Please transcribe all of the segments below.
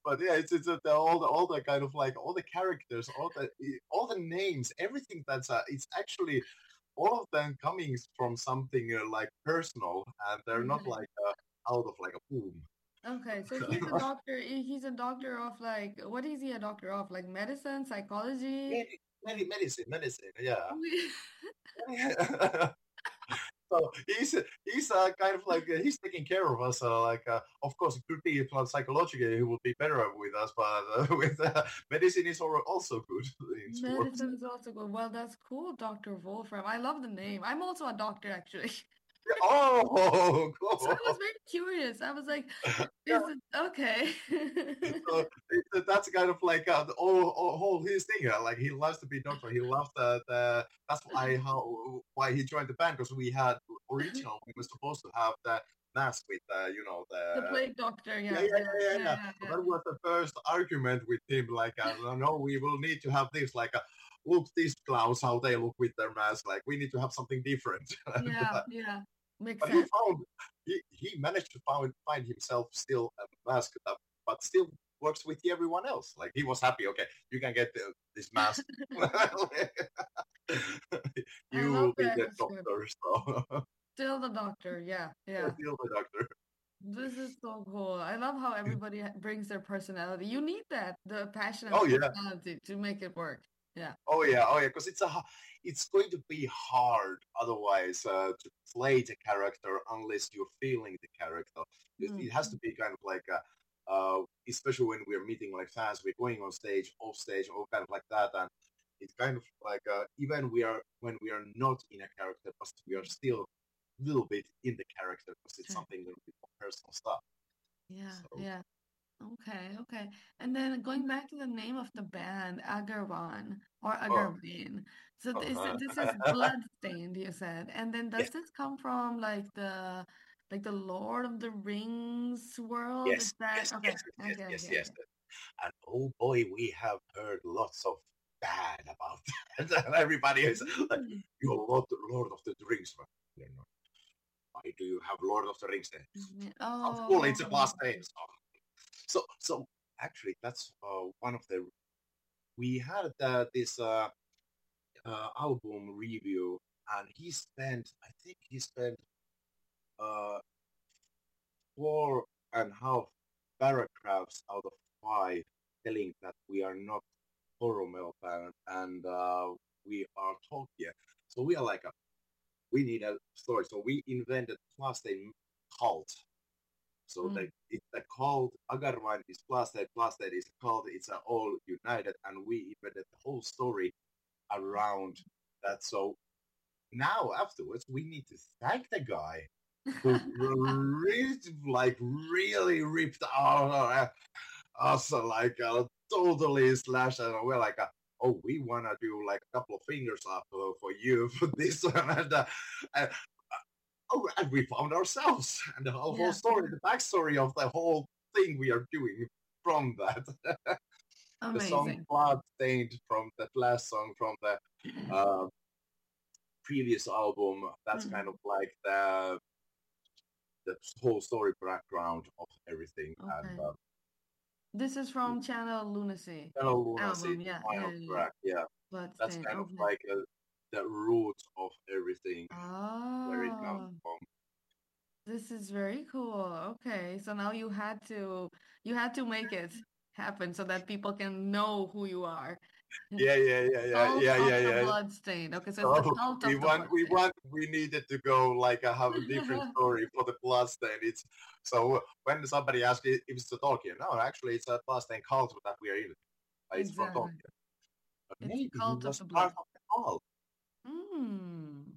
But yeah, it's all the kind of like all the characters, all the names, everything that's it's actually all of them coming from something like personal, and they're not Okay. like out of like a boom. Okay, so he's a doctor. He's a doctor of like, what is he a doctor of? Like medicine, psychology? Medicine, yeah. So he's kind of like he's taking care of us. Like of course, it could be psychologically he would be better with us, but with medicine is also good in sports. Medicine is also good. Well, that's cool, Dr. Wolfram. I love the name. I'm also a doctor, actually. Oh, So I was cool. very curious. I was like, Yeah, is it okay? so that's kind of like the whole his thing. Like he loves to be doctor. He loves that's why he joined the band because we had original. We were supposed to have the mask with The the plague doctor, yeah, yeah, yeah, yeah, yeah, yeah, yeah, yeah. yeah, So yeah. that was the first argument with him. Like, no, we will need to have this. Like, look, these clowns, how they look with their mask. Like, we need to have something different. And, Yeah, yeah. Makes but he sense. found he managed to find himself still a mask that, but still works with everyone else. Like, he was happy. Okay, you can get this mask. I You love will the be the attitude. doctor. So, Still the doctor, yeah, yeah. still the doctor. This is so cool. I love how everybody brings their personality. You need that, the passion and Oh the yeah. personality to make it work. Yeah. Oh yeah, because it's going to be hard otherwise to play the character unless you're feeling the character. It has to Mm. be kind of like, especially when we're meeting like fans, we're going on stage, off stage, all kind of like that, and it's kind of like even we are when we are not in a character, but we are still a little bit in the character because it's Sure. something a little bit more personal stuff. Yeah, So yeah. Okay, okay. And then going back to the name of the band, Agarwan or oh, Agarwin. So uh-huh. this is blood-stained, you said. And then Yes, does this come from like the Lord of the Rings world? Is yes, that yes, okay? yes, yes, Okay, yes, okay, yes. okay. And oh boy, we have heard lots of bad about that. And everybody is like, Mm. you're Lord of the Rings. You know, why do you have Lord of the Rings then? Mhm. Of course, Oh, it's a plus name. So actually, that's one of the. We had this album review, and I think he spent uh, 4.5 paragraphs out of 5 telling that we are not horror metal band and we are Tolkien. So we are like we need a story. So we invented plus a cult. So mm, the cult Agarwan is plus that is a cult. It's all united, and we invented the whole story around that. So now afterwards, we need to thank the guy who really ripped our us like totally slashed, and we're like, oh, we wanna do like a couple of fingers up for you for this one, and oh, and we found ourselves and the whole yeah, story, the backstory of the whole thing we are doing from that. The song amazing. "Blood Stained" from that last song from the uh, previous album. That's kind of Mm, like the whole story background of everything, and okay. This is from Channel Lunacy Channel Lunacy, album. the Yeah, yeah, final yeah, yeah. track. Yeah, that's Bloodstain. kind of Okay. like the root of everything, where it comes Oh, from. this is very cool. Okay, so now you had to make it happen so that people can know who you are. Yeah, yeah, yeah, yeah, Cult yeah, of yeah, the yeah. Bloodstain. Okay, so it's the So cult of the Bloodstain. we needed to go like have a different story for the Bloodstain. It's so when somebody asks if it's the Tolkien, no, actually it's a Bloodstain cult that we are in. It's from Exactly. Tolkien. But It's the maybe he cult of was the part blood. of the cult. Hmm.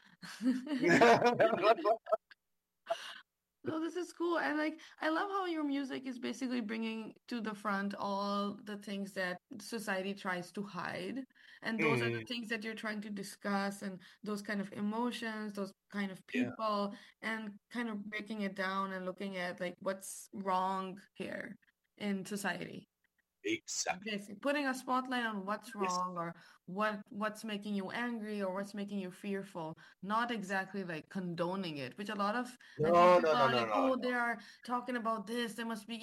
No, this is cool. And like, I love how your music is basically bringing to the front all the things that society tries to hide. And those are the Mm, things that you're trying to discuss and those kind of emotions, those kind of yeah, people, and kind of breaking it down and looking at like what's wrong here in society. exactly. Basically, putting a spotlight on what's Yes. wrong or what's making you angry or what's making you fearful, not exactly like condoning it, which a lot of I think No, no, people no, are no, like, no, oh, no. they are talking about this, they must be